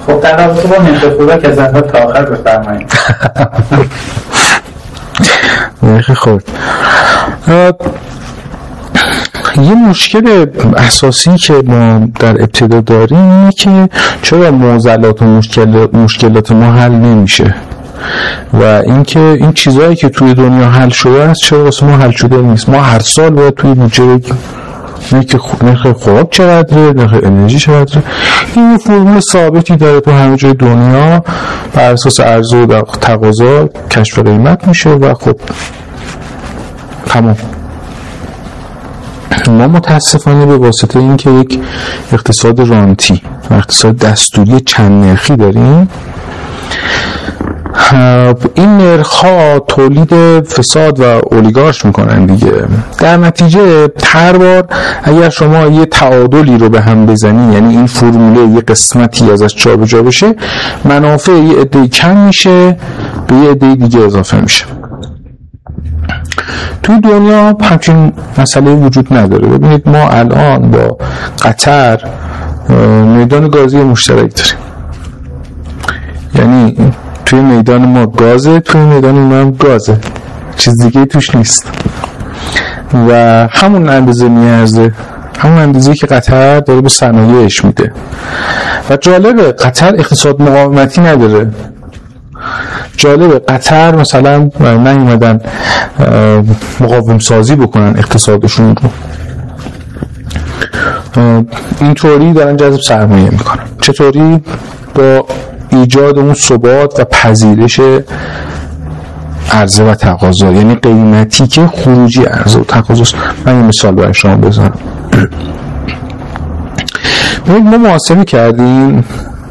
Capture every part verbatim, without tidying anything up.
خب در رابطه با نرخ خوبه که زنده تا آخر بفرمایید. نرخ خورد یه مشکل اساسی که ما در ابتدا داریم اینه که چرا معضلات و مشکلات مشکلات ما حل نمیشه و اینکه این چیزایی که توی دنیا حل شده است چرا واسه ما حل شده نیست. ما هر سال باید توی بودجه بگیم نرخ خوراک چقدره، نرخ انرژی چقدره. این فرمول ثابتی داره تو همه جای دنیا، بر اساس عرضه و تقاضا کشف قیمت میشه و خب تمام. ما متاسفانه به واسطه اینکه یک اقتصاد رانتی و اقتصاد دستوری چند نرخی داریم، این نرخ‌ها تولید فساد و اولیگارش میکنن دیگه. در نتیجه هر بار اگر شما یه تعادلی رو به هم بزنی، یعنی این فرموله یه قسمتی ازش جابجا بشه، منافع یه عده کم میشه به یه عده دیگه اضافه میشه. توی دنیا همچین مسئله وجود نداره. ببینید ما الان با قطر میدان گازی مشترک داریم، یعنی توی میدان ما گازه، توی میدان ما هم گازه، چیز دیگه توش نیست و همون اندازه میارزه، همون اندازه‌ای که قطر داره به صنایعش میده. و جالبه قطر اقتصاد مقاومتی نداره. جالبه قطر مثلا نیومدن مقاوم سازی بکنن اقتصادشون رو، اینطوری دارن جذب سرمایه میکنن. چطوری؟ با ایجاد اون ثبات و پذیرش عرضه و تقاضا، یعنی قیمتی که خروجی عرضه و تقاضاست. من یه مثال برای شما بزنم. ما محاسبه کردیم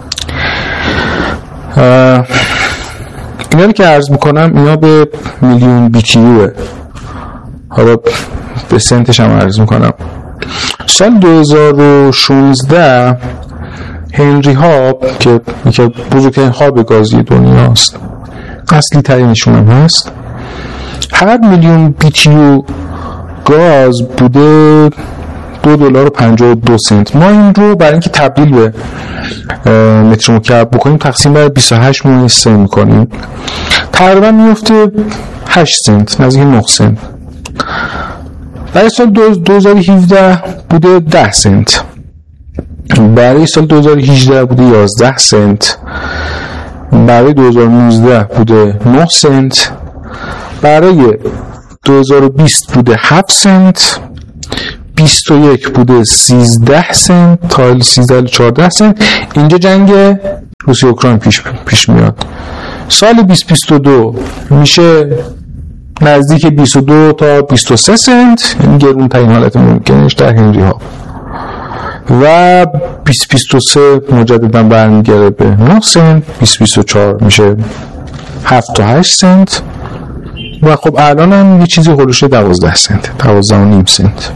اینا رو که عرض میکنم اینا به میلیون بی تی یوه، حالا به سنتش هم عرض میکنم. سال دو هزار و شانزده هنری هاب که یکی بزرگترین هاب گازی دنیاست، اصلی ترینشون هم هست، هر میلیون بی تی یو گاز بوده دو دلار و پنجاه و دو سنت. ما این رو برای اینکه تبدیل به متر مکعب بکنیم تقسیم بر بیست و هشت ممیز سه میکنیم، تقریبا میفته هشت سنت، نزدیک نه سنت. برای سال دو هزار و هفده بوده ده سنت، برای سال دو هزار و هجده بوده یازده سنت، برای دو هزار و نوزده بوده نه سنت، برای دو هزار و بیست بوده هفت سنت، بیست و یک بوده سیزده سنت تا سیزده و چهارده سنت. اینجا جنگ روسیه اوکراین پیش پیش میاد. سال بیست بیست و دو میشه نزدیک بیست و دو تا بیست و سه سنت، این گرون ترین حالت ممکنش در هنری ها، و بیست بیست و سه مجددا برمیگره به نه سنت، بیست بیست و چهار میشه هفت تا هشت سنت و خب الان هم یه چیزی هلوش دوازده سنت، دوازده و نیم سنت.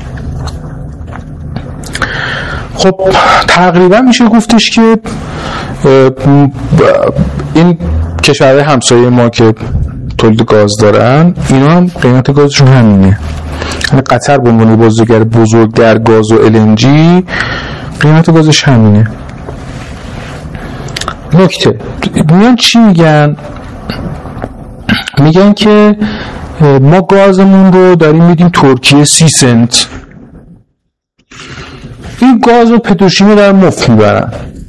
خب تقریبا میشه گفتش که این کشورهای همسایه ما که تولید گاز دارن اینا هم قیمت گازشون همینه. یعنی قطر به عنوان بازیگر بزرگ در گاز و ال ان جی قیمت گازش همینه. نکته میان چی میگن؟ میگن که ما گازمون رو داریم میدیم ترکیه سی سنت، این گاز و پتروشیمی در مفت میبرن.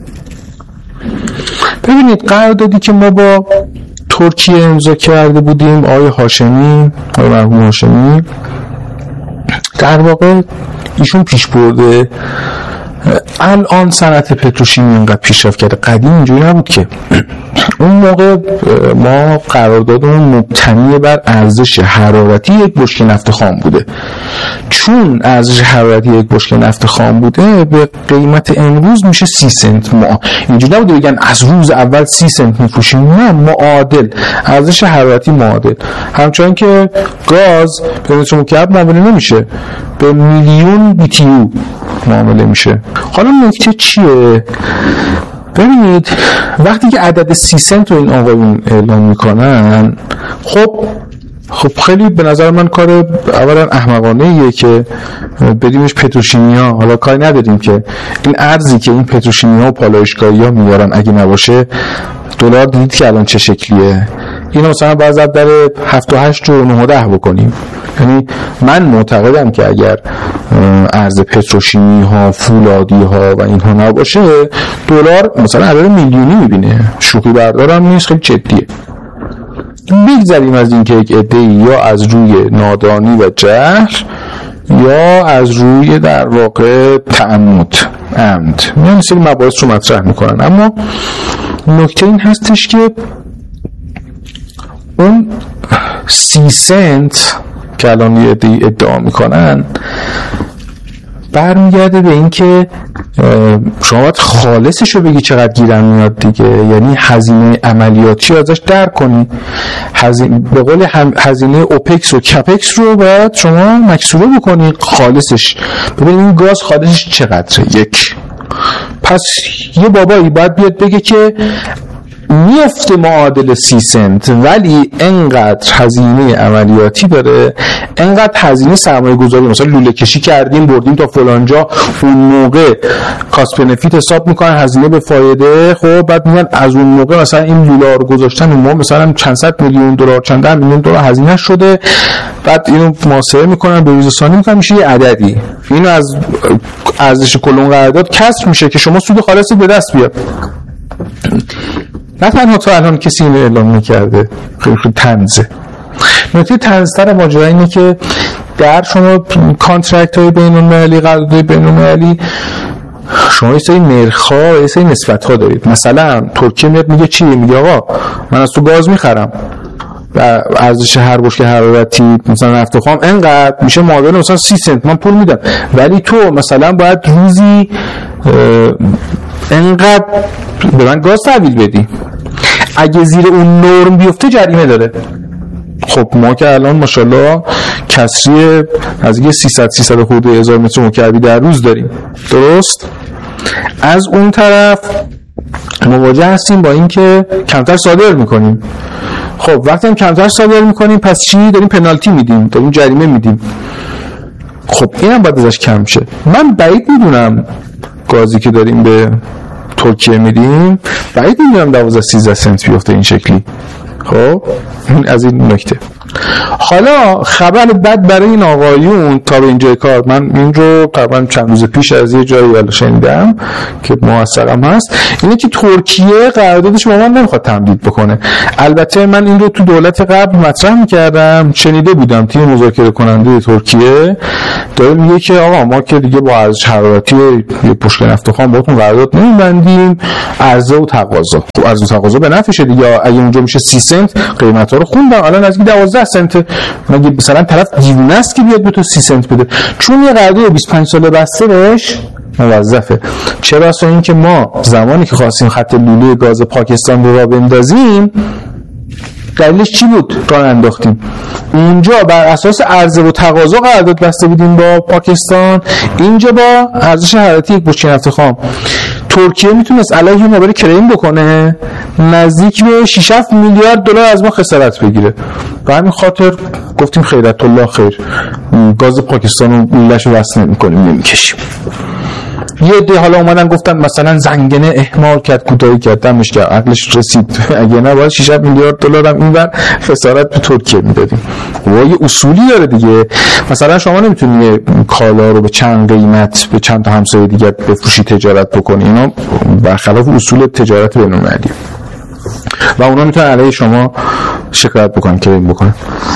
ببینید قراردادی که ما با ترکیه امضا کرده بودیم، آقای هاشمی، آقای مرحوم هاشمی، در واقع ایشون پیش برده. الان صنعت پتروشیمی اینقدر پیشرفت کرده، قدیم اینجوری نبود که. اون موقع ما قراردادمون مبتنی بر ارزش حرارتی یک بشکه نفت خام بوده. چون ارزش حرارتی یک بشکه نفت خام بوده به قیمت امروز میشه سی سنت. ما اینجوری نبوده بگن از روز اول سی سنت میفروشیم، نه، معادل، ارزش حرارتی معادل. همچنان که گاز به متر مکعب معامله نمیشه، به میلیون بی تی یو معامله میشه. حالا نکته چیه؟ ببینید وقتی که عدد سی سنت رو این آقایون اعلام میکنن، خب خب خیلی به نظر من کار اولا احمقانه ایه که بریمش پتروشیمیا. حالا کاری نداریم که این ارزی که این پتروشیمیا و پالایشگاهی ها میارن اگه نباشه دلار دیدید که الان چه شکلیه. اینو مثلا باز در هفت و هشت و نه و ده بکنیم. یعنی من معتقدم که اگر ارز پتروشیمی ها، فولادی ها و اینها نباشه دلار مثلا عدد میلیونی میبینه. شوخی بردارم نیست، خیلی جدیه. بگذاریم از این که یک عده‌ای یا از روی نادانی و جهل یا از روی در واقع تعمد عمد یعنی سری مباحث رو مطرح میکنن. اما نکته این هستش که اون سی سنت که الان یه عده‌ای ادعا میکنن برمیگرده به این که شما باید خالصش رو بگی چقدر گیرم میاد دیگه. یعنی هزینه عملیاتی رو ازش در کنی. هزینه به قول هزینه اوپکس و کپکس رو باید شما مکسوره بکنی خالصش. ببین این گاز خالصش چقدره. یک پس یه بابایی باید بیاد بگه که میفته معادل سی سنت ولی انقدر هزینه عملیاتی داره، انقدر هزینه سرمایه گذاری، مثلا لوله کشی کردیم بردیم تا فلانجا، اون موقع کاست بنفیت حساب میکنن هزینه به فایده. خب بعد میگن از اون موقع مثلا این لوله رو گذاشتن ما مثلا چند صد میلیون دلار چند ده میلیون دلار هزینه شده. بعد اینو محاسبه میکنن به روز ثانی میکنن میشه یه عددی. اینو از ارزش کل اون قرارداد کسر میشه که شما سود خالص به دست بیاد. نه تنها تا الان کسی اینو اعلام نکرده. خیلی خیلی طنزه. نکته طنزتر ماجرا اینه که در شما کانترکت های بین المللی، قراردادهای بین المللی، شما یه سری نرخ‌ها، یه سری نسبت‌ها دارید. مثلا ترکیه میاد میگه چی؟ میگه آقا من از تو گاز میخرم و ارزش هر بشکه حرارتی مثلا نفت خام انقدر میشه معادل مثلا سی سنت من پول میدم، ولی تو مثلا باید روزی انقدر به من گاز تحویل بدی. اگه زیر اون نرم بیفته جریمه داره. خب ما که الان ماشاءالله کسری از یه سیصد سیصد خورده هزار متر مکعبی در روز داریم، درست؟ از اون طرف مواجه هستیم با این که کمتر صادر میکنیم. خب وقتی هم کمتر صادر میکنیم پس چی؟ داریم پنالتی میدیم، داریم جریمه میدیم. خب اینم باید ازش کم شه. من بعید میدونم گازی که داریم به ترکیه میدیم بعید میدونم دوازده سیزده سنت بیفته این شکلی. خب این از این نکته. حالا خبر بد برای این آقایون تا به اینجای کار، من این رو تقریبا چند روز پیش از یه جایی حالا شنیدم که موثقم هست، اینه که ترکیه قراردادش با من نمیخواد تمدید بکنه. البته من این رو تو دولت قبل مطرح میکردم، شنیده بودم تیم مذاکره کننده ترکیه داره میگه که آقا ما که دیگه با ارزش حرارتی یه پشت نفت خام باهاتون قرارداد نمیبندیم، عرضه و تقاضا. خب عرضه و تقاضا به نفعشه دیگه. اگه اونجا میشه سی سنت قیمتا رو خوندم، الان از دوازده سنت. مگه مثلا طرف دیوونه است که بیاد به تو سی سنت بده؟ چون یه قرارداد بیست و پنج ساله بسته بهش موظفه. چه بسا این که ما زمانی که خواستیم خط لوله گاز پاکستان رو راه بندازیم دلیلش چی بود؟ راه انداختیم. اونجا بر اساس عرضه و تقاضا قرارداد بسته بودیم با پاکستان، اینجا با ارزش حرارتی یک بشکه نفت خام. ترکیه میتونست علیه ما بره کلیم بکنه نزدیک به شش هفت میلیارد دلار از ما خسارت بگیره. به همین خاطر گفتیم خیرت الله خیر، گاز پاکستان رو لوله‌شو وصل نمی‌کنیم، نمی‌کشیم. یه ده حالا اومدن گفتن مثلا زنگنه اهمال کرد، کوتاهی کرد، دمش کرد، عقلش رسید. اگه نه باید شش میلیارد دلار هم اینور خسارت به ترکیه میدادیم. و یه اصولی داره دیگه. مثلا شما نمیتونی یه کالا رو به چند قیمت به چند تا همسایه دیگه بفروشی تجارت بکنی. اینا برخلاف اصول تجارت بین‌المللی و اونا میتونن علیه شما شکایت بکنن، کلیم بکنن.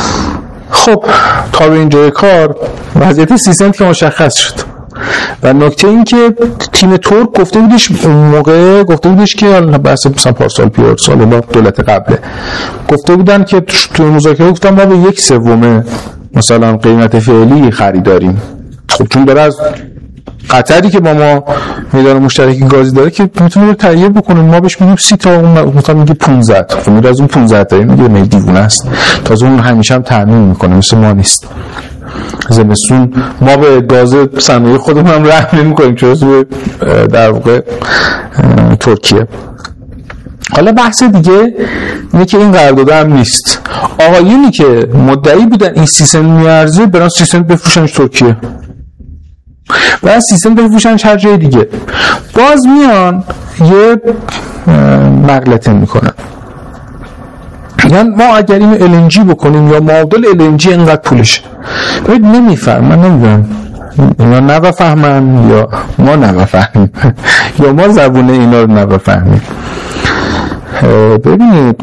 خب تا به اینجای کار وضعیت سی سنت که مشخص شد. و نکته این که تیم ترک گفته بودش اون موقع گفته بودش که بحث مثلا پارسال پیار سال با دولت قبله گفته بودن که توی مذاکره گفتن ما به یک سوم مثلا قیمت فعلی خریداریم. خب چون داره از قطری که با ما میدان مشترکی گازی داره که میتونه رو تهیه بکنه، ما بهش میگیم سی تا اون مثلا میگه پانزده. خب میره از اون پانزده تا میگه می دیوونه است. تازه اون همیشه هم تامین میکنه، مثل ما نیست. زمستون ما به گاز صنایع خودمون هم رحم نمی‌کنیم چون در واقع ترکیه. حالا بحث دیگه اینه که این قرارداد هم نیست. آقایونی که مدعی بودن این سی سنت میارزه برن سی سنت بفروشنش ترکیه و سی سنت بفروشنش هر جای دیگه، باز میان یه مغلطه میکنن. یعنی ما اگر اینو ال ان جی بکنیم یا معادل ال ان جی اینقدر پولش، ببین نمیفهم، من نمیدونم اینا نفهمن یا ما نفهمیم یا ما زبون اینا رو نفهمیم. ببینید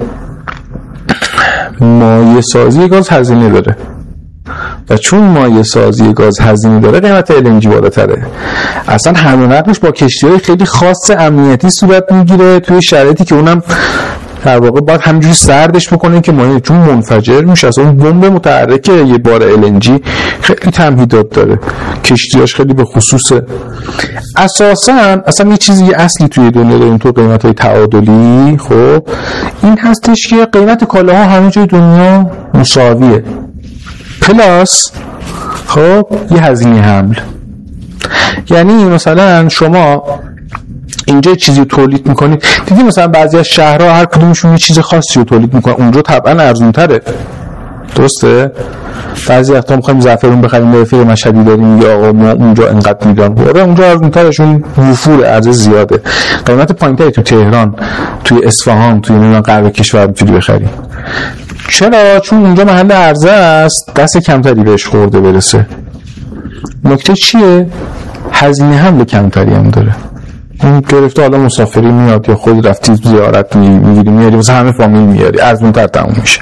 مایع سازی گاز هزینه داره و چون مایع سازی گاز هزینه داره قیمت ال ان جی بالاتره. اصلا حمل و نقلش با کشتی‌های خیلی خاص امنیتی صورت میگیره توی شرایطی که اونم در واقع باید همینجوری سردش بکنین که مایع چون منفجر میشه. اصلا اون بمب متحرک یه بار ال ان جی خیلی تمهیدات داره، کشتیاش خیلی به خصوصه. اساسا اصلا یه چیزی یه اصلی توی دنیا داریم تو قیمت‌های تعادلی، خب این هستش که قیمت کالاها همه جای دنیا مساویه پلاس خب یه هزینه حمل. یعنی مثلا شما اینجا چیزی رو تولید میکنید، دیدی مثلا بعضی از شهرها هر کدومشون یه چیز خاصی رو تولید میکنن، اونجا طبعا ارزون تره، درسته؟ بعضی وقتا میخوایم زعفرون بخریم به رفیق مشهدی داریم یا آقا ما اونجا انقدر میدن، آره اونجا ارزون ترشون وفور ارز زیاده، قیمت پایینتری تو تهران، توی اصفهان، توی نمیدونم غرب کشور میتونی بخری. چرا؟ چون اونجا محل عرضه است، دست کمتری بهش خورده برسه. نکته چیه؟ هزینه هم به کمتری هم داره. اون گرفته حالا مسافری میاد یا خود رفتی زیارت میگیری میاری واسه همه فامیل میاری، ارزون تر تموم میشه.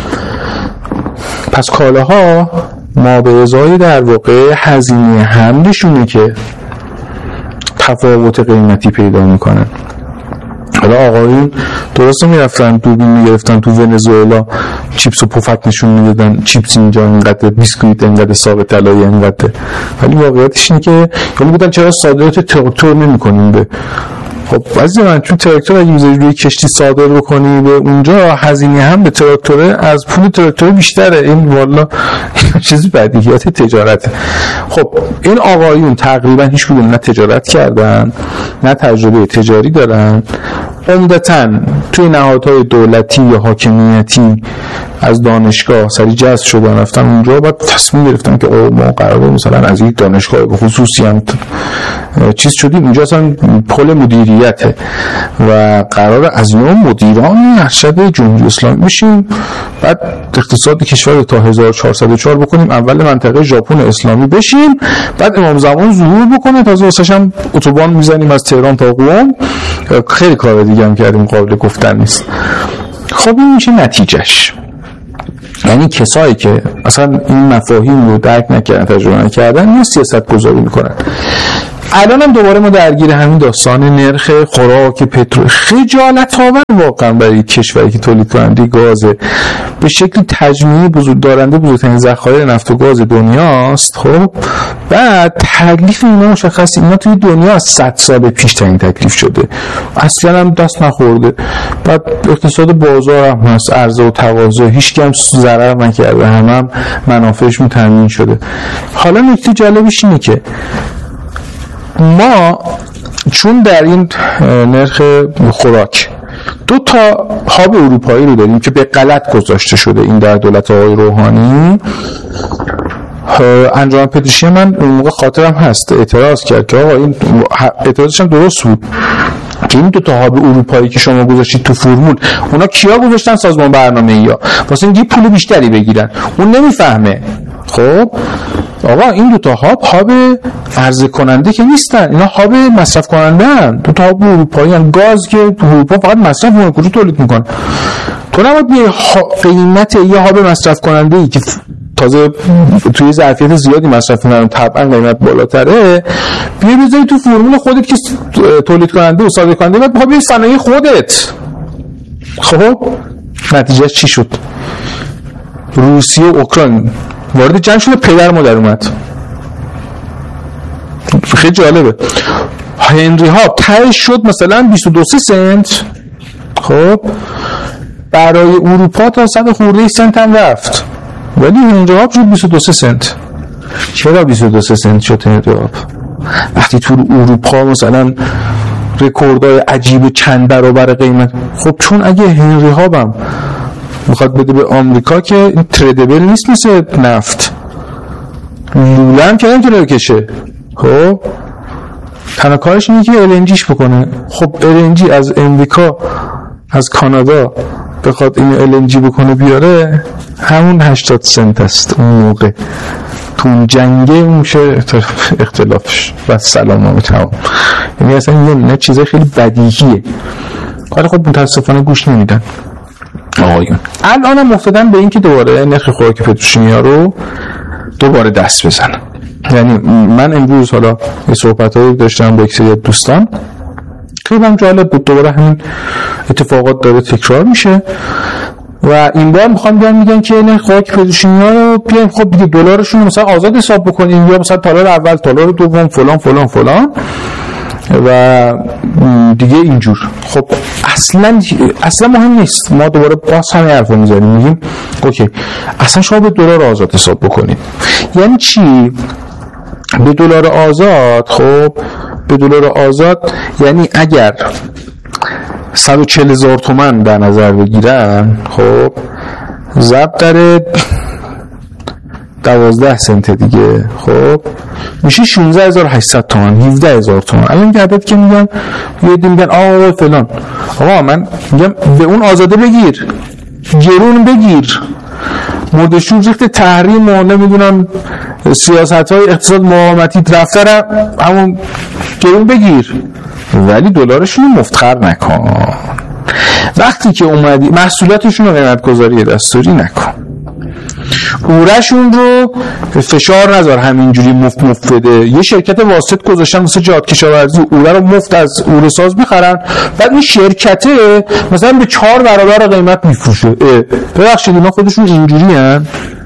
پس کالاها ما به ازای در واقع هزینه حملشونه که تفاوت قیمتی پیدا میکنن. حالا آقایون درسته میرفتن دوربین میگرفتن تو ونزوئلا چیپس و پفک نشون میدادن، چیپس اینجا اینقدر، بیسکویت اینقدر، ساق طلایی اینقدر، ولی واقعیتش اینه که یعنی بودن چرا صادرات تراکتور نمی‌کنیم به خب عزیز من چون تراکتور اگه بذاری روی کشتی صادر بکنی به اونجا هزینه هم به تراکتوره از پول تراکتور بیشتره. این والا چیزی بدیهیات تجارته. خب این آقایون تقریبا هیچ کدوم نه تجارت کردن نه تجربه تجاری دارن، عمدتاً توی نهادهای دولتی یا حاکمیتی از دانشگاه سری جذب شدن رفتن اونجا، بعد تصمیم گرفتن که او ما قراره مثلا از یک دانشگاه به خصوصی هم چیز شدیم اونجا، اصلا پل مدیریته و قراره از اینا مدیران ارشد جمهوری اسلامی بشیم، بعد اقتصاد کشور تا هزار و چهارصد و چهار بکنیم، اول منطقه ژاپن اسلامی بشیم، بعد امام زمان ظهور بکنه، تازه واسش هم اتوبان میزنیم از تهران تا قم. خیلی کار دیگه هم کردیم قابل گفتن نیست. خب این میشه نتیجهش. یعنی کسایی که اصلا این مفاهیم رو درک نکردن، تجربه نکردن، یا سیاست گذاری میکنن. الان هم دوباره ما درگیر همین داستان نرخ خوراک پترول، خجالت آور واقعا برای کشوری که تولید کننده گازه، به شکل تجمیعی بزرگ دارنده بزرگترین ذخایر نفت و گاز دنیاست. خب بعد تکلیف اینا مشخصه، اینا توی دنیا از صد سال پیش تعیین تکلیف شده، اصلا هم دست نخورده. بعد اقتصاد بازار هم هست، عرضه و تقاضا، هیچ کی هم ضرر نکرده، همه هم منافعشون تامین شده. حالا نکته جالبش اینه که ما چون در این نرخ خوراک دو تا هاب اروپایی رو داریم که به غلط گذاشته شده، این در دولت آقای روحانی. انجام پتروشیمی من اون موقع خاطرم هست اعتراض کرد که آقا این اعتراضش هم درست بود که این دو تا هاب اروپایی که شما گذاشتید تو فرمول، اونا کیا گذاشتن؟ سازمان برنامه‌ای ها، واسه اینکه پول بیشتری بگیرن. اون نمیفهمه. خب آقا این دو تا هاب هاب عرضه کننده که نیستن، اینا هاب مصرف کننده ان. دو تا هاب اروپایی ان، گاز که اروپا فقط مصرف میکنه، کجا تولید میکنه؟ تو نباید بیای قیمت یه هاب مصرف کننده ای که تازه توی ظرفیت زیادی مصرف میکنن طبعا قیمت بالاتره، بیا بذاری تو فرمول خودت که تولید کننده و صادر کننده، بعد بخوای بیای صنایع خودت. خب نتیجهش چی شد؟ روسیه و اوکراین وارد جنگ شده، پدر ما در اومد. خیلی جالبه. هنری هاب تهش شد مثلا بیست و دو سنت، خب برای اروپا تا صد خورده سنت هم رفت، ولی هنری هاب شد بیست و دو سنت. چرا بیست و دو سنت شد هنری هاب؟ وقتی تو اروپا مثلا رکوردهای عجیب چند برابر قیمت. خب چون اگه هنری هابم میخواد بده به آمریکا که این تریدبل نیست مثل نفت، لوله هم که نمیتونه بکشه. خب تنها کارش اینه که ال ان جیش بکنه. خب ال ان جی از امریکا از کانادا بخواد این ال ان جی بکنه بیاره، همون هشتاد سنت است اون موقع. تو اون جنگه میشه اختلافش و سلام و تمام. یعنی اصلا یه نه چیزای خیلی بدیهیه، ولی خب متاسفانه گوش نمیدن آقایون. الان هم افتادن به این که دوباره نرخ خوراک پتروشیمیا رو دوباره دست بزنن. یعنی من امروز حالا یه صحبتایی داشتم با یک سری دوستان، خیلی هم جالب بود. دوباره همین اتفاقات داره تکرار میشه و این بار میخوام بیان میگن که نه خوراک پتروشیمیا رو بیایم خب دیگه دلارشون مثلا آزاد حساب بکنیم، یا مثلا تالار اول تالار دوم فلان فلان فلان و دیگه اینجور. خب اصلا اصلا مهم نیست. ما دوباره باز همین حرفو میزنیم، میگیم اوکی اصلا شما به دلار آزاد حساب بکنید. یعنی چی به دلار آزاد؟ خب به دلار آزاد یعنی اگر صد و چهل هزار تومان در نظر بگیرن، خب ضرب در دوازده سنت دیگه، خب میشه شانزده هزار و هشتصد تومان، هفده هزار تومان. الان که عدد که میگن یه دی میگن آقا فلان، آقا من میگم به اون آزاده بگیر، گرون بگیر، مردشور ریخت تحریم و نمیدونم سیاست های اقتصاد مقاومتی رفته را همون گرون بگیر، ولی دلارشون رو مفتخر نکن. وقتی که اومدی محصولاتشون رو قیمت گذاری دستوری نکن، اورشون رو فشار نذار همینجوری مفت مفت بده. یه شرکت واسط گذاشتن مثل جهاد کشاورزی، اوره رو مفت از اوره ساز میخرن، بعد این شرکته مثلا به چهار برابر قیمت میفروشه. ببخشید اینا خودشون اینجوری هن؟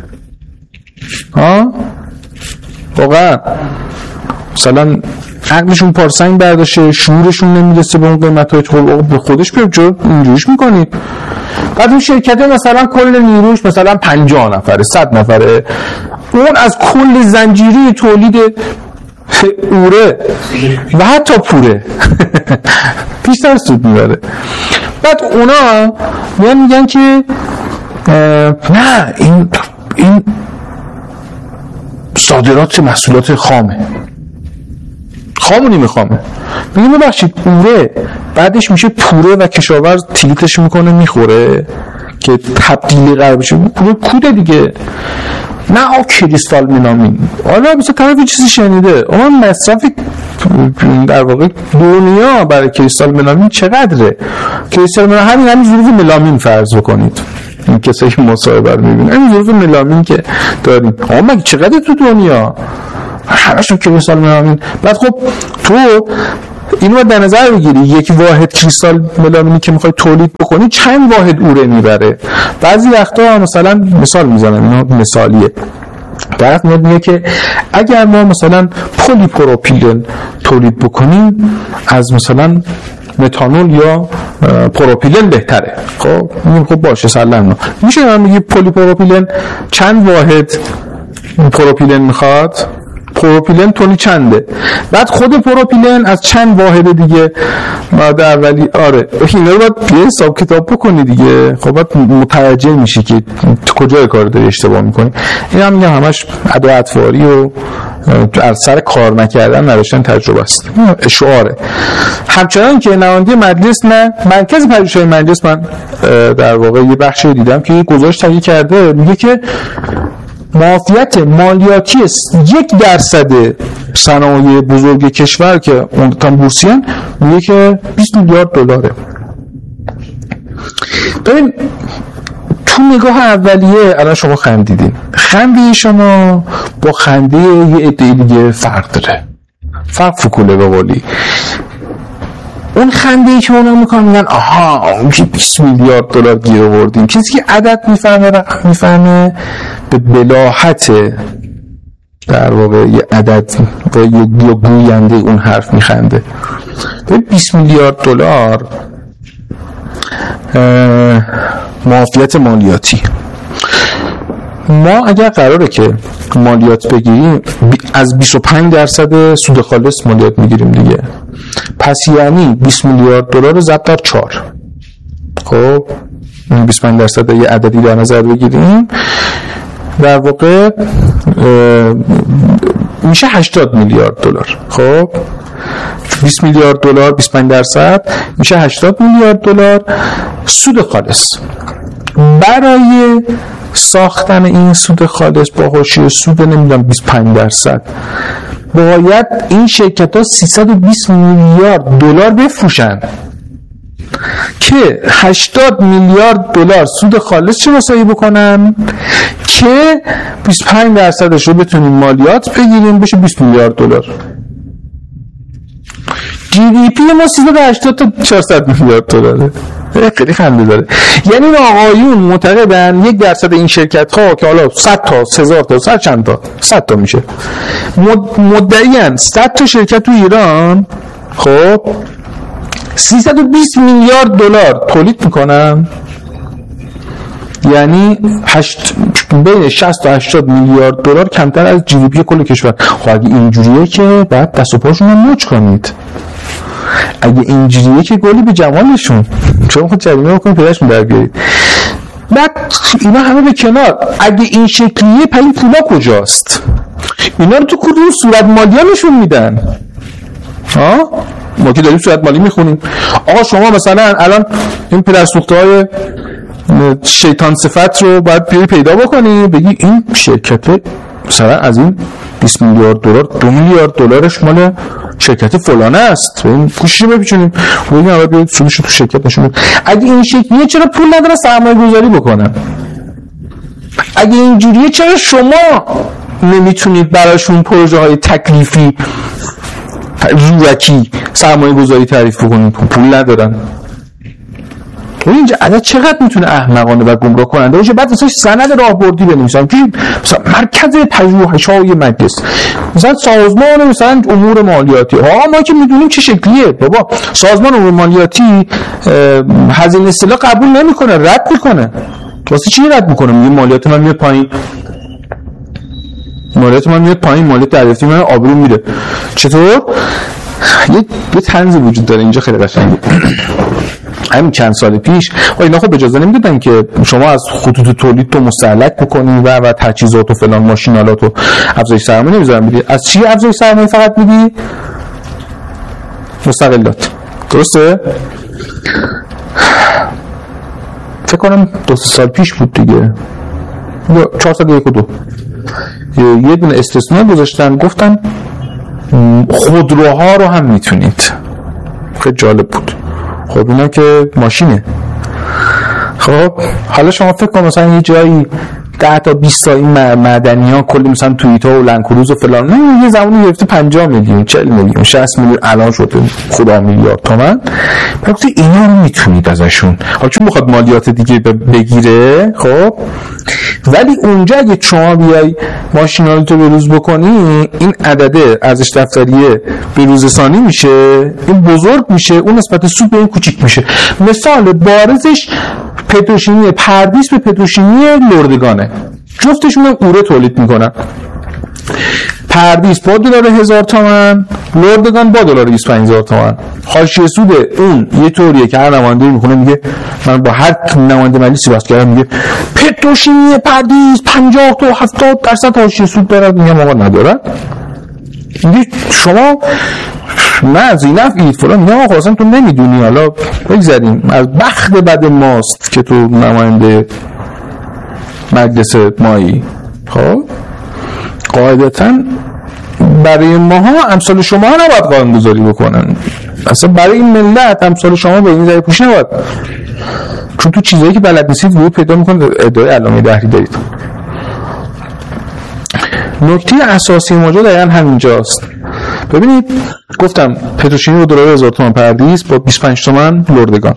ها؟ واقعا مثلا عقلشون پارسنگ برداشته، شعورشون نمیرسه به اون قیمت‌های خب به خودش بیاد اینجوریش میکنید. بعد اون شرکت مثلا کل نیروش مثلا پنجاه نفره، صد نفره، اون از کل زنجیره تولید اوره و حتی پوره بیشتر سود میبره. بعد اونا میان میگن که نه این این صادرات محصولات خامه، خامونی میخوامه. میگه ببخشید اوره بعدش میشه پوره و کشاورز تیلیتش میکنه میخوره که تبدیلی قرار بشه. پوره کوده دیگه، نه آ کریستال ملامین. حالا مثلا طرف یه چیزی شنیده اون مصرف در واقع دنیا برای کریستال ملامین چقدره؟ کریستال ملامین همین همین ظروف ملامین فرض بکنید، این کسایی که مصاحبه رو میبینن این ظروف ملامین که داریم، آقا مگه چقدر تو دنیا همشون کریستال ملامین. بعد خب تو اینو در نظر بگیری یک واحد کریستال ملامینی که میخوای تولید بکنی چند واحد اوره میبره. بعضی وقتا مثلا مثال میزنم، اینا مثالیه، طرف میاد میگه که اگر ما مثلا پلی پروپیلن تولید بکنیم از مثلا متانول یا پروپیلن بهتره. خب میگیم خب باشه سلام میشه. من میگه پلی پروپیلن چند واحد پروپیلن میخواد، پروپیلن تونی چنده، بعد خود پروپیلن از چند واحد دیگه ماده اولی. آره اینا رو باید یه حساب کتاب بکنی دیگه. خب باید متوجه میشی که کجای کار داری اشتباه میکنی. این هم میگم همش ادا اطواری و از سر کار نکردن نداشتن تجربه است، شعاره. همچنان که نماینده مجلس نه مرکز پژوهش‌های مجلس، من در واقع یه بخشی دیدم که یه گزارش تهیه کرده میگه که معافیت مالیاتی یک درصد صنایع بزرگ کشور که اون تام بورسیان میگه که بیست میلیارد دلاره. ببین تو نگاه اولیه الان شما خندیدین، خنده شما با خنده یه عده دیگه فرق داره، فرق فکوله به قولی. اون خنده ای که اونا میکنن میگن آها اون که بیست میلیارد دلار گیر آوردیم. کسی که عدد میفهمه رقم میفهمه به بلاحت در واقع یه عدد و یه گوینده اون حرف میخنده. به بیست میلیارد دلار معافیت مالیاتی. ما اگر قراره که مالیات بگیریم از بیست و پنج درصد سود خالص مالیات میگیریم دیگه، پس یعنی بیست میلیارد دلار ضرب در چهار. خب بیست و پنج درصد یه عددی در نظر بگیریم، در واقع میشه هشتاد میلیارد دلار. خب بیست میلیارد دلار بیست و پنج درصد میشه هشتاد میلیارد دلار سود خالص. برای ساختن این سود خالص با حاشیه سود نمیدونم بیست و پنج درصد باید این شرکت ها سیصد و بیست میلیارد دلار بفروشن که هشتاد میلیارد دلار سود خالص چه مساوی بکنن که بیست و پنج درصدش رو بتونیم مالیات بگیریم بشه بیست میلیارد دلار. جی دی پی ما سیصد و هشتاد تا چهارصد میلیارد دلاره. خیلی خنده داره. یعنی این آقایون معتقدن یک درصد این شرکت ها که حالا صد تا هزار تا صد چند تا صد تا میشه مدعیان صد تا شرکت تو ایران خب سیصد و بیست میلیارد دلار تولید میکنن، یعنی هشت بین شصت تا هشتاد میلیارد دلار کمتر از جی دی پی کل کشور. خب اگه اینجوریه که بعد دست و پاشون رو موج کنید، اگه اینجوریه که گلی به جمالشون، چون خود جریمه بکنید پیداشون در بیارید. بعد اینا همه به کنار، اگه این شکلیه پلی پولا کجاست؟ اینا رو تو کدوم صورت مالی نشون میدن؟ ها؟ ما که داریم صورت مالی میخونیم. آقا شما مثلا الان این پدرسوخته های شیطان صفت رو باید بیایی پیدا بکنی بگی این شرکت مثلا از این بیست میلیارد دلار دو میلیارد دلارش مال شرکت فلانه است، این گوشش رو بپیچونیم و این اول بیاید سودش رو تو شرکت نشون بدیم. اگه این شکلیه چرا پول نداره سرمایه گذاری بکنن؟ اگه اینجوریه چرا شما نمیتونید براشون پروژه های تکلیفی روکی سرمایه گذاری تعریف بکنید؟ پول ندارن. اینجا عدد چقدر میتونه احمقانه و گمراه کننده باشه؟ بعد مثلا سند راهبردی بنویسن که مثلا مرکز پژوهش‌های مجلس، مثلا سازمان مثلا امور مالیاتی. ها ما که میدونیم چه شکلیه بابا، سازمان امور مالیاتی هزینه اصطلاح قبول نمیکنه، رد میکنه. واسه چی رد میکنه؟ میگه مالیات من میاد پایین، مالیات من میاد پایین، مالیات دریافتی من آبرو میره. چطور؟ یه یه طنزی وجود داره اینجا خیلی قشنگه. همین چند سال پیش اینا خب اجازه نمیدادن که شما از خطوط تولید تو مستهلک بکنی و و تجهیزات و فلان ماشینالات و افزایش سرمایه نمیذارن بدی. از چی افزایش سرمایه فقط میدی؟ مستقلات. درسته؟ فکر کنم دو سه سال پیش بود دیگه، یا چهارصد و یک و دو، یه دونه استثناء گذاشتن گفتن خودروها رو هم میتونید. خیلی جالب بود. خب اینا که ماشینه. خب حالا شما فکر کن مثلا یه جایی ده تا بیست تا این معدنی ها کلی مثلا توییتا و لنکروز و فلان، نه یه زمانی گرفته پنجاه میلیون چهل میلیون شصت میلیون الان شده خدا میلیارد تومان. وقتی اینا رو میتونید ازشون، حالا چون میخواد مالیات دیگه بگیره خب، ولی اونجا اگه شما بیای ماشینالتو بروز بکنی این عدده ارزش دفتریه بروز ثانی میشه، این بزرگ میشه، اون نسبت سود به این کوچیک میشه. مثال بارزش پتروشیمی پردیس به پتروشیمی لردگانه، جفتشون هم اوره تولید میکنن. پردیس با دلار هزار تومان، لردگان با دلار بیست و پنج هزار تومان. حاشیه سود اون یه طوریه که هر نماینده میخونه میگه، من با هر نماینده مجلسی بحث کردم میگه پتروشیمی پردیس پنجاه تا هفتاد درصد حاشیه سود دارد، میگم آقا ندارد. میگه شما نه از این نفعید فلان، میگم آقا اصلا تو نمیدونی، حالا بگذاریم از بخت بد ماست که تو نماینده مجلس مایی. خب قاعدتاً برای ماها امثال شما نباید قانون گذاری بکنن، اصلا برای این ملت امثال شما به این ذره پوشی نباید، چون تو چیزایی که بلد نیستید ورود پیدا میکنه ادعای علامه دهری دارید. نکته اساسی ماجرا دقیقاً همینجاست. ببینید گفتم پتروشیمی با دلار هزار تومان پردیس با بیست و پنج تومان لردگان،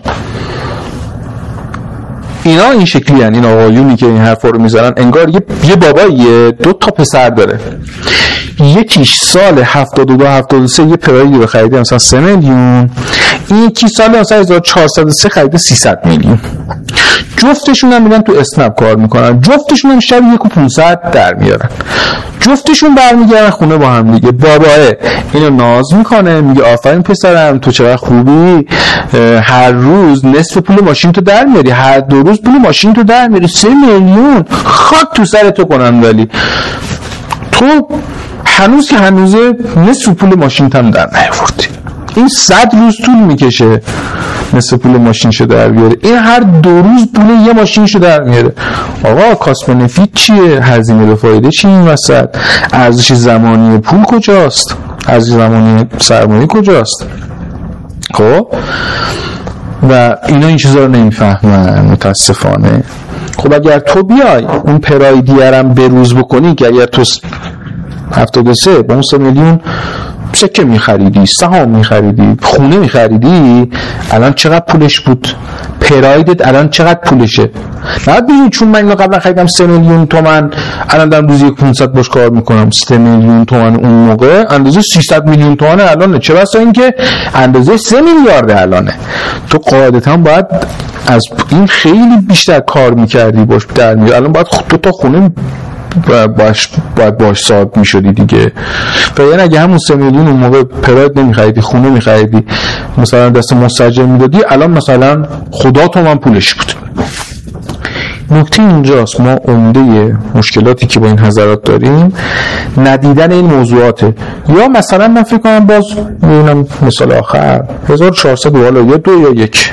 اینا این شکلی هن. این آقایونی که این حرفا رو میزنن انگار یه, یه باباییه دو تا پسر داره، یکیش سال هفتاد و دو هفتاد و سه یه پرایی رو خریده مثلا سه میلیون، این یکی سال مثلا هزار و چهارصد و سه خریده سیصد میلیون. جفتشون هم میرن تو اسنپ کار میکنن، جفتشون هم شب یک و پونصد در میارن، جفتشون برمیگردن خونه با هم دیگه. باباه اینو ناز میکنه، میگه آفرین پسرم تو چقدر خوبی، هر روز نصف پول ماشین تو در میاری، هر دو روز پول ماشین تو در میاری، سه میلیون خاک تو سر تو کنن، ولی تو هنوز که هنوزه نصف پول ماشین هم در نیاوردی. این صد روز طول میکشه نصف پول ماشینشو در بیاره، این هر دو روز پول یه ماشینشو در میاره. آقا کاست بنفیت چیه؟ هزینه به فایده چیه این وسط؟ ارزش زمانی پول کجاست؟ ارزش زمانی سرمایه کجاست؟ خب و اینا این چیزا رو نمیفهمن متاسفانه. خب اگر تو بیای اون پرایدیرم بروز بکنی که اگر تو هفتاد و سه با اون سه میلیون سکه میخریدی، سهام میخریدی، خونه میخریدی، الان چقدر پولش بود؟ پرایدت الان چقدر پولشه؟ نه ببین چون من اینو قبلا خریدم سه میلیون تومان، الان دارم روزی پانصد باش کار میکنم، سه میلیون تومان اون موقع اندازه سیصد میلیون تومان الانه، چرا اصلا اینکه اندازه سه میلیارد الانه. تو قاعدتا باید از این خیلی بیشتر کار میکردی باش در میاد، الان باید دو تا خونه باش باید باش صاحب میشدی دیگه. و یعنی اگه همون سه میلیون اون موقع پراید نمیخریدی، خونه میخریدی، مثلا دست مستاجر میدادی، الان مثلا خدا تو من پولش بود. نکته اینجاست، ما عمده مشکلاتی که با این حضرات داریم ندیدن این موضوعاته. یا مثلا من فکر کنم باز میبینم مثال آخر هزار و چهارصد والا یا دو یا یک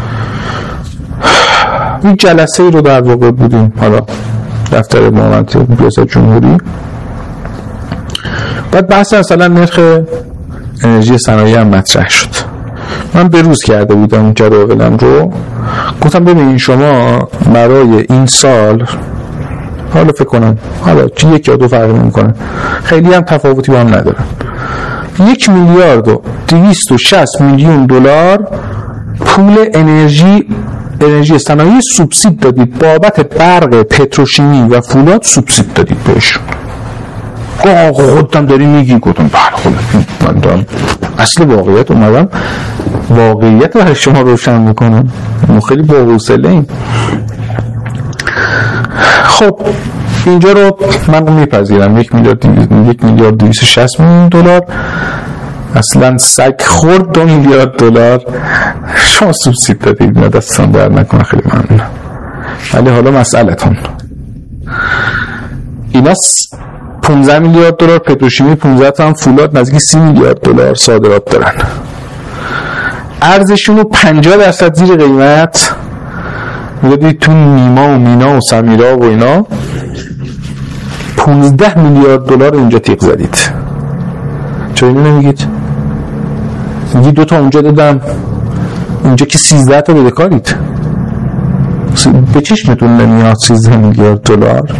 این جلسه ای رو در واقع بودیم، حالا دفتر معاونت ریاست جمهوری، بعد بحث مثلا نرخ انرژی صنایع هم مطرح شد. من بروز کرده بودم جدولم رو، گفتم ببینید شما برای این سال، حالا فکر کنم حالا چی یک یا دو فرق نمی‌کنه، خیلی هم تفاوتی با هم ندارن، یک میلیارد و دویست و شصت میلیون دلار پول انرژی انرژی صنایع سوبسید دادید، بابت برق، پتروشیمی و فولاد سوبسید دادید بهشون. آقا خودم داری میگی؟ گفتم بله خودم من دارم اصل واقعیت اومدم واقعیت رو شما روشن میکنم، ما خیلی با حوصله ایم. خب اینجا رو من میپذیرم، یک میلیارد یک میلیارد دویست و شصت میلیون دلار اصلا سگ خورد، دو میلیارد دلار شما سوبسید دادید، نه دستان در نکنه، خیلی ممنون. ولی حالا مسئلتون اینا پانزده میلیارد دلار پتروشیمی، پانزده تا هم فولاد، نزدیک سی میلیارد دلار صادرات دارن، ارزشون رو پنجاه درصد زیر قیمت میدادید تو نیما و مینا و سمیرا و اینا، پانزده میلیارد دلار اینجا تیغ زدید. چرا اینو نمیگید؟ میگی دو تا اونجا دادم، اینجا که سیزده تا بدهکارید، به چشمتون نمیاد سیزده میلیارد دلار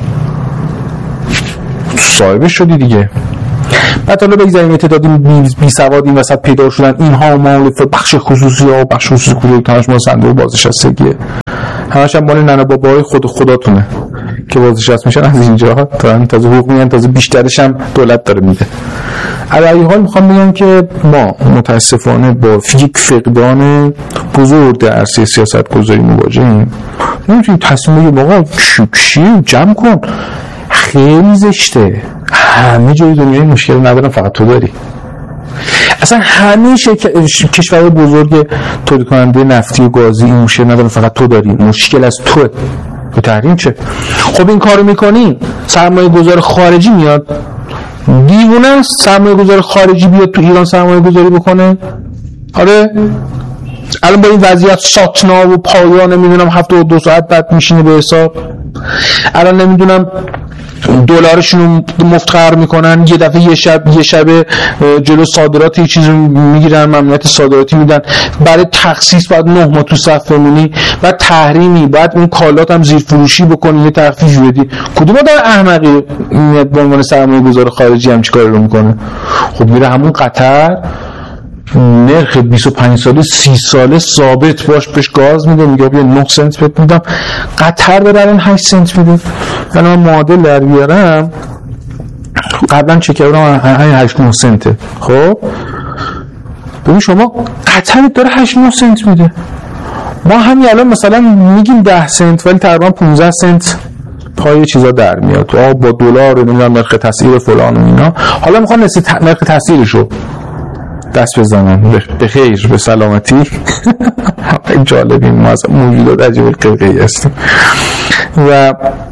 صاحبش شدی دیگه. بعد حالا بگذاریم تعدادی بی سواد این وسط پیدا شدن، اینها مال بخش خصوصی ها و بخش خصوصی کدوم تاش مال صندوق بازنشستگیه، همش هم مال ننه بابای خود خداتونه که بازنشسته میشن از اینجا تا تازه حقوق میگن، تازه بیشترش هم دولت داره میده. علی حال میخوام بگم که ما متاسفانه با یک فقدان بزرگ در عرصه سیاست گذاری مواجهیم. نمیتونیم تصمیم بگیم آقا چی جمع کن، خیلی زشته، همه جای دنیا این مشکل ندارن، فقط تو داری. اصلا همه کشورهای بزرگ تولید کننده نفتی و گازی این مشکل ندارن، فقط تو داری، مشکل از توه. تو تحریم چه؟ خب این کارو میکنی سرمایه گذار خارجی میاد، دیوونه است سرمایه گذار خارجی بیاد تو ایران سرمایه گذاری بکنه؟ آره الان با این وضعیت ساتنا و پایان نمیدونم هفته و دو ساعت بعد میشینه به حساب، الان نمیدونم دلارشون رو مفت قرار میکنن، یه دفعه یه شب یه شب جلو صادرات یه چیزی میگیرن، ممنوعیت صادراتی میدن، برای تخصیص بعد نه ماه تو صف بمونی، بعد تحریمی، بعد اون کالات هم زیر فروشی بکنی، یه تخفیف بدی. کدوم آدم احمقی میاد به عنوان سرمایه گذار خارجی هم چیکار رو میکنه؟ خب میره همون قطر نرخ بیست و پنج ساله سی ساله ثابت باش بهش گاز میده، میگه بیا نه سنت بهت میدم. قطر داره الان هشت سنت میده. یعنی من معادل در بیارم قبلا چک کردم هشت نه سنته. خب ببین شما قطر داره هشت نه سنت میده، ما همین الان مثلا میگیم ده سنت ولی تقریبا پانزده سنت پای چیزا در میاد. آ با دلار نمیدونم نرخ تسعیر فلان و اینا، حالا میخوان نرخ تسعیرشو دست بزنن به خیر به سلامتی. جالبیم، ما از موجودات عجیب قلقی هستیم. و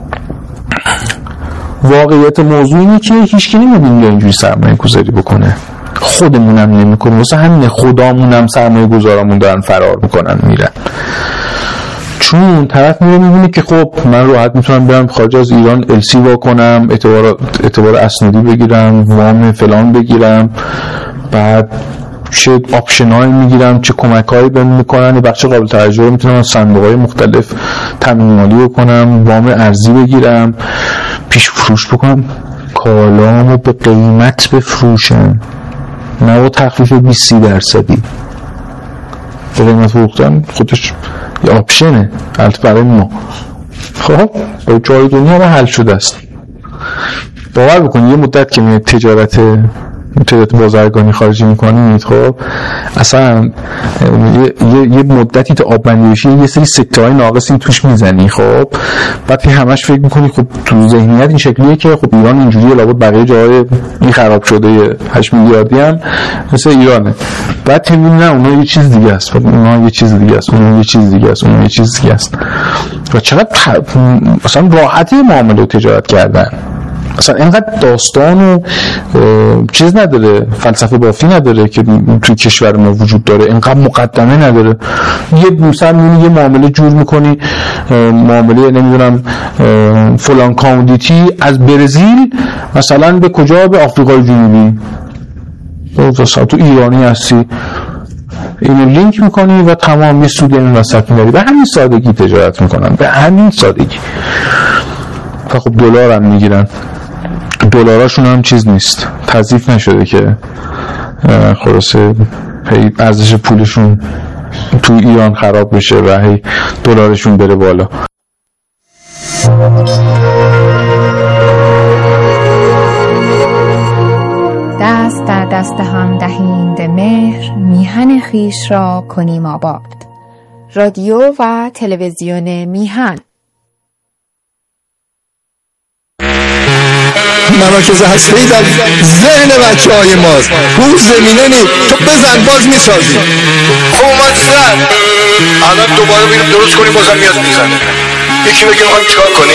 واقعیت موضوع اینه که هیچکی نمیبینه یا اینجوری سرمایه گذاری بکنه، خودمونم نمیکنه، واسه همین خدامونم سرمایه گذارامون دارن فرار میکنن میرن، چون طرف میره میبینه که خب من راحت میتونم برم خارج از ایران السی وا کنم، اعتبار اعتبار اسنادی بگیرم، وام فلان بگیرم، بعد چه آپشنایی میگیرم، چه کمکایی بهم میکنن، بخش قابل توجه میتونم از صندوق‌های مختلف تامین مالی بکنم، وام ارزی بگیرم، پیش فروش بکنم، کالامو به قیمت بفروشم، نه با تخفیف بیست درصدی. به قیمت فروختن خودش یه آپشنه البته برای ما. خب با جای دنیا ما حل شده است. باور بکنید یه مدت که می تجارت تجارت بازرگانی خارجی میکنید، خب اصلا یه, یه،, یه مدتی تا آب بندی بشه یه سری سکته های ناقصی توش میزنی، خب بعد که همش فکر میکنی خب تو ذهنیت این شکلیه که خب ایران اینجوریه، لابد بقیه جاهای این خراب شده هشت میلیاردی هم مثل ایرانه، بعد که میبینی نه اونها یه چیز دیگه است، اونها یه چیز دیگه است، اونها یه چیز دیگه است، اونها یه چیز دیگه است. و چقدر مثلا راحتی معامله و تجارت کردن، اصلا اینقدر داستان و چیز نداره، فلسفه بافی نداره که توی کشور ما وجود داره، اینقدر مقدمه نداره. یه مثلا یه معامله جور میکنی، معامله نمیدونم فلان کامودیتی از برزیل مثلا به کجا، به آفریقای جنوبی، تو ایرانی هستی اینو لینک میکنی و تمام یه سود این وسط میبری. به همین سادگی تجارت میکنن، به همین سادگی. و خب دلار هم میگیرن، دلاراشون هم چیز نیست، تضعیف نشده که خلاصه هی ارزش پولشون تو ایران خراب بشه و هی دلارشون بره بالا. دست در دست هم دهیم به مهر، میهن خیش را کنیم آباد. رادیو و تلویزیون میهن. مراکز هسته‌ای در ذهن بچه‌های ماست. اون زمینه نی تو بزن باز میسازی. خب اومد زن الان دوباره میریم درست کنیم بازم میاد میزنه. یکی بگه میخوایم چیکار کنیم؟